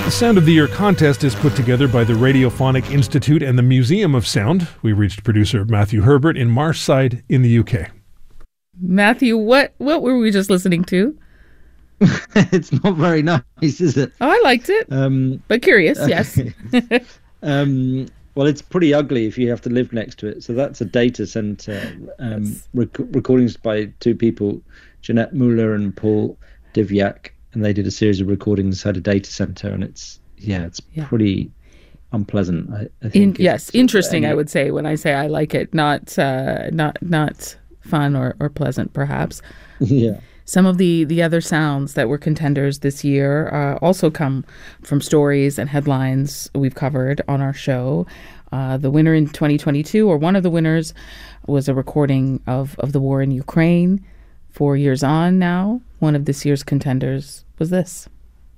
The Sound of the Year contest is put together by the Radiophonic Institute and the Museum of Sound. We reached producer Matthew Herbert in Marshside in the UK. Matthew, what were we just listening to? It's not very nice, is it? Oh, I liked it, but curious, yes. Well, it's pretty ugly if you have to live next to it. So that's a data center. Recordings by two people, Jeanette Muller and Paul Divyak, and they did a series of recordings inside a data center, and it's pretty unpleasant. I think interesting. I would say when I say I like it, not fun or pleasant, perhaps. Yeah. Some of the other sounds that were contenders this year also come from stories and headlines we've covered on our show. The winner in 2022, or one of the winners, was a recording of the war in Ukraine. 4 years on now, one of this year's contenders was this.